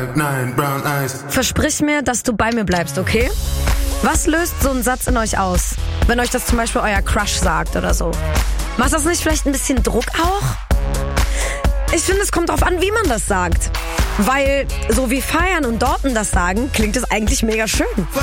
Versprich mir, dass du bei mir bleibst, okay? Was löst so ein Satz in euch aus, wenn euch das zum Beispiel euer Crush sagt oder so? Macht das nicht vielleicht ein bisschen Druck auch? Ich finde, es kommt drauf an, wie man das sagt. Weil, so wie Feiern und Dorten das sagen, klingt es eigentlich mega schön.